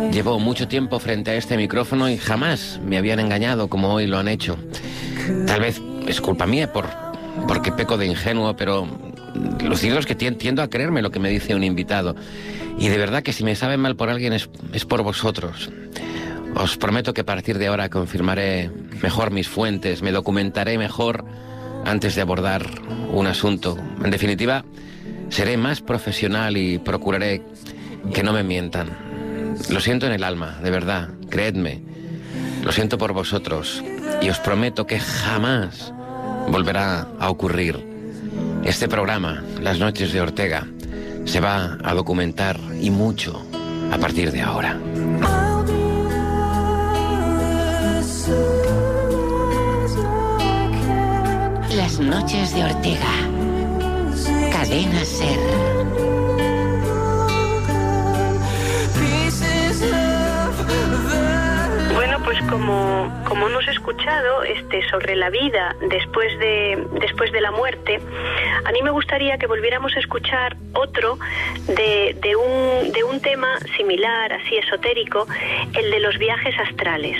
Llevo mucho tiempo frente a este micrófono y jamás me habían engañado como hoy lo han hecho. Tal vez es culpa mía porque peco de ingenuo, pero lo cierto es que tiendo a creerme lo que me dice un invitado. Y de verdad que si me sabe mal por alguien es por vosotros. Os prometo que a partir de ahora confirmaré mejor mis fuentes, me documentaré mejor antes de abordar un asunto. En definitiva, seré más profesional y procuraré que no me mientan. Lo siento en el alma, de verdad, creedme. Lo siento por vosotros y os prometo que jamás volverá a ocurrir. Este programa, Las Noches de Ortega, se va a documentar y mucho a partir de ahora. Las Noches de Ortega. Cadena SER. Bueno, pues como hemos escuchado sobre la vida después de la muerte, a mí me gustaría que volviéramos a escuchar otro de un tema similar, así esotérico, el de los viajes astrales.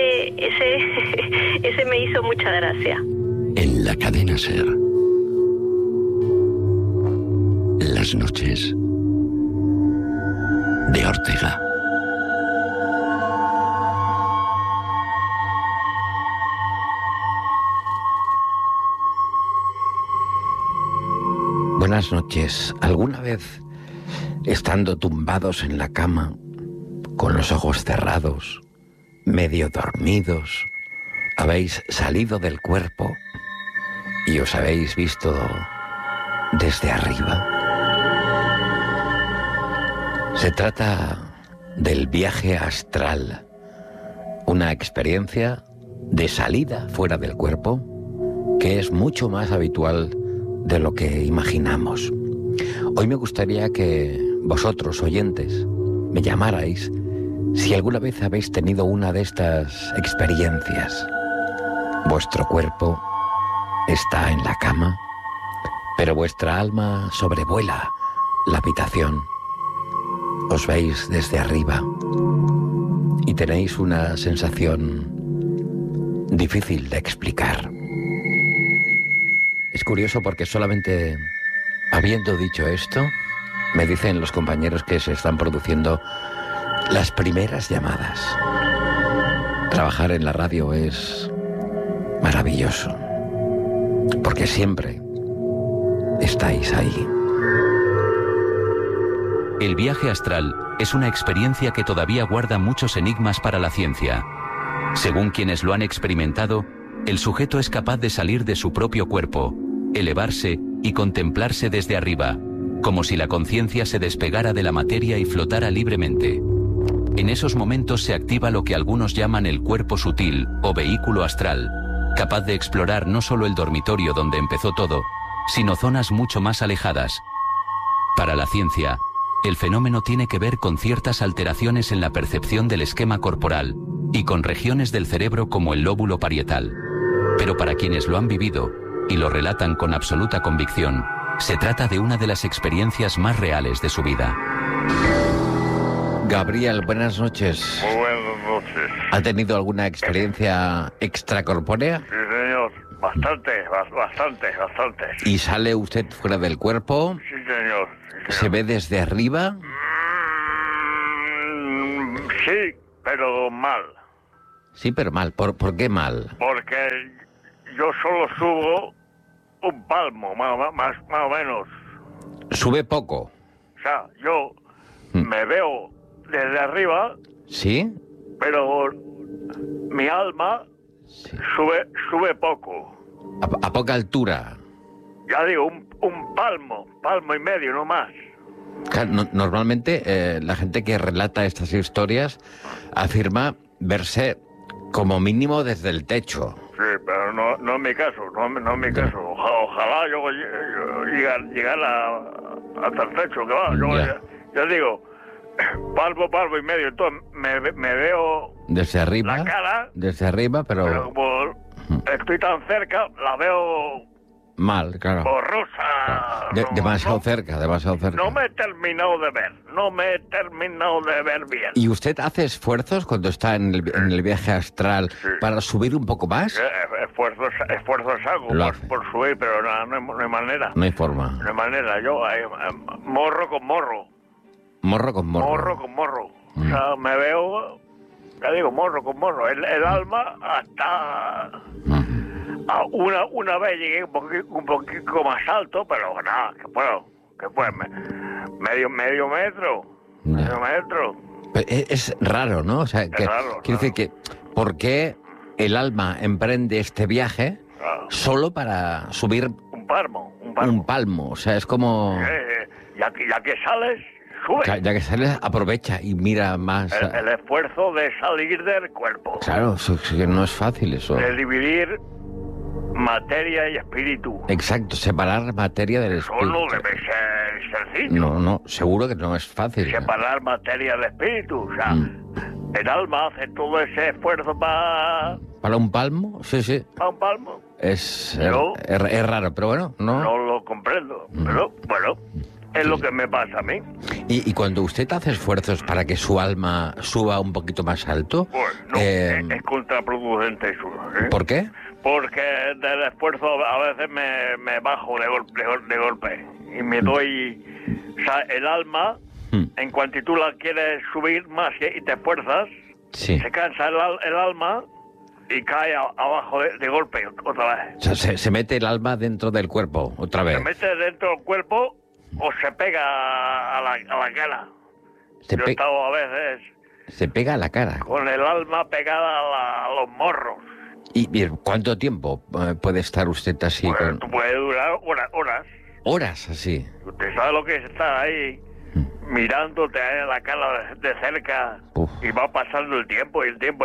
Ese me hizo mucha gracia. En la cadena SER. Las Noches de Ortega. Buenas noches. ¿Alguna vez, estando tumbados en la cama, con los ojos cerrados, medio dormidos, habéis salido del cuerpo y os habéis visto desde arriba? Se trata del viaje astral, una experiencia de salida fuera del cuerpo que es mucho más habitual de lo que imaginamos. Hoy me gustaría que vosotros, oyentes, me llamarais si alguna vez habéis tenido una de estas experiencias. Vuestro cuerpo está en la cama, pero vuestra alma sobrevuela la habitación. Os veis desde arriba y tenéis una sensación difícil de explicar. Es curioso porque solamente habiendo dicho esto, me dicen los compañeros que se están produciendo las primeras llamadas. Trabajar en la radio es maravilloso, porque siempre estáis ahí. El viaje astral es una experiencia que todavía guarda muchos enigmas para la ciencia. Según quienes lo han experimentado, el sujeto es capaz de salir de su propio cuerpo, elevarse y contemplarse desde arriba, como si la conciencia se despegara de la materia y flotara libremente. En esos momentos se activa lo que algunos llaman el cuerpo sutil o vehículo astral, capaz de explorar no solo el dormitorio donde empezó todo, sino zonas mucho más alejadas. Para la ciencia, el fenómeno tiene que ver con ciertas alteraciones en la percepción del esquema corporal y con regiones del cerebro como el lóbulo parietal. Pero para quienes lo han vivido y lo relatan con absoluta convicción, se trata de una de las experiencias más reales de su vida. Gabriel, buenas noches. Muy buenas noches. ¿Ha tenido alguna experiencia extracorpórea? Sí, señor. Bastante. ¿Y sale usted fuera del cuerpo? Sí, señor. ¿Se ve desde arriba? Sí, pero mal. Sí, pero mal. ¿Por qué mal? Porque yo solo subo un palmo, más o menos. ¿Sube poco? O sea, yo me veo desde arriba. ¿Sí? Pero mi alma Sí. sube poco. ¿A poca altura? Ya digo, un palmo y medio, no más. Claro, normalmente la gente que relata estas historias afirma verse como mínimo desde el techo. Sí, pero no es mi caso, no es mi caso. Ojalá yo llegar hasta el techo, que va. Yo ya digo, palmo y medio. Entonces me veo desde arriba, la cara. Desde arriba, pero Pero como estoy tan cerca, la veo Mal, claro. borrosa. Demasiado no, cerca. No me he terminado de ver bien. ¿Y usted hace esfuerzos cuando está en el viaje astral para subir un poco más? Esfuerzos hago por subir, pero no hay manera. No hay forma. No hay manera. Yo, morro con morro. Morro con morro. Morro con morro. O sea, me veo, ya digo, morro con morro. El alma hasta... Una vez llegué un poquito más alto, pero nada, que puedo, medio metro. Pero es raro, ¿no? O sea, Es raro, quiere decir que, ¿por qué el alma emprende este viaje solo para subir un palmo? un palmo? O sea, es como... Ya que sales, sube. Ya que sales, aprovecha y mira más... El esfuerzo de salir del cuerpo. Claro, que no es fácil eso. De dividir materia y espíritu. Exacto, separar materia del Eso espíritu. no debe ser sencillo. No, seguro que no es fácil. Separar materia del espíritu. O sea, el alma hace todo ese esfuerzo para ¿Para un palmo? Sí. un palmo. Es raro, pero bueno, no... No lo comprendo. Pero bueno, es lo que me pasa a mí. Y cuando usted hace esfuerzos para que su alma suba un poquito más alto... Pues no, es contraproducente eso. ¿Por qué? Porque del esfuerzo a veces me bajo de golpe y me doy... O sea, el alma, en cuanto tú la quieres subir más y te esfuerzas, se cansa el alma y cae abajo de golpe otra vez. O sea, se mete el alma dentro del cuerpo otra vez. Se mete dentro del cuerpo o se pega a la cara. Yo he estado a veces... Se pega a la cara. Con el alma pegada a los morros. ¿Y cuánto tiempo puede estar usted así? Pues puede durar horas. ¿Horas así? Usted sabe lo que es estar ahí mirándote a la cara de cerca. Y va pasando el tiempo.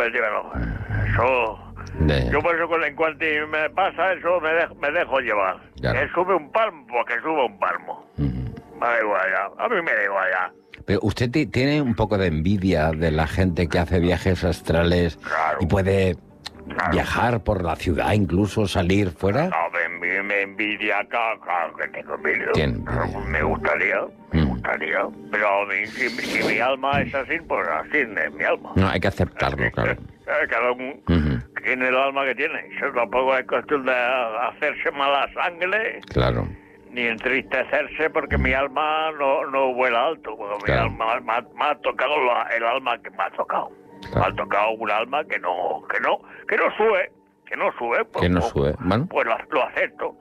Eso... Yo por eso en cuanto me pasa eso me dejo llevar. Claro. Que sube un palmo, porque sube un palmo. Me da igual ya. A mí me da igual ya. Pero usted tiene un poco de envidia de la gente que hace viajes astrales y puede viajar por la ciudad, incluso salir fuera. No, me envidia, claro que tengo envidia. Me gustaría. Pero a mí, si mi alma es así, pues así es mi alma. No, hay que aceptarlo, claro. Cada uno tiene el alma que tiene. Eso tampoco es cuestión de hacerse mala sangre. Claro. Ni entristecerse porque mi alma no vuela alto. Porque mi alma me ha tocado el alma que me ha tocado. Claro. Me ha tocado un alma que no sube. Pues, que no sube. Bueno. Pues lo acepto.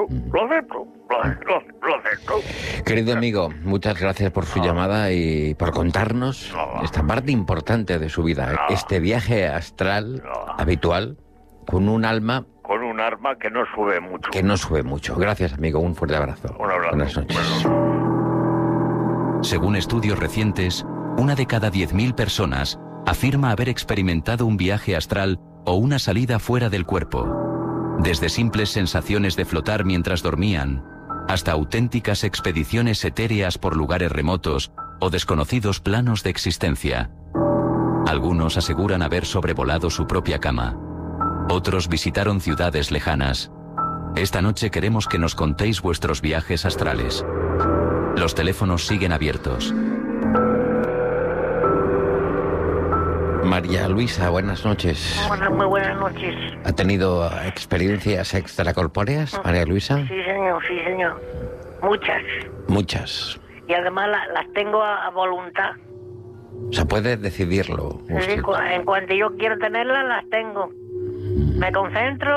Querido amigo, muchas gracias por su llamada y por contarnos esta parte importante de su vida. Este viaje astral habitual con un alma... Con un alma que no sube mucho. Que no sube mucho. Gracias, amigo. Un fuerte abrazo. Un abrazo. Buenas noches. Según estudios recientes, 1 de cada 10.000 personas afirma haber experimentado un viaje astral o una salida fuera del cuerpo. Desde simples sensaciones de flotar mientras dormían, hasta auténticas expediciones etéreas por lugares remotos o desconocidos planos de existencia. Algunos aseguran haber sobrevolado su propia cama. Otros visitaron ciudades lejanas. Esta noche queremos que nos contéis vuestros viajes astrales. Los teléfonos siguen abiertos. María Luisa, buenas noches. Muy buenas noches. ¿Ha tenido experiencias extracorpóreas, María Luisa? Sí, señor. Muchas. Y además las tengo a voluntad. O sea, puede decidirlo. Sí, en cuanto yo quiero tenerlas, las tengo. Me concentro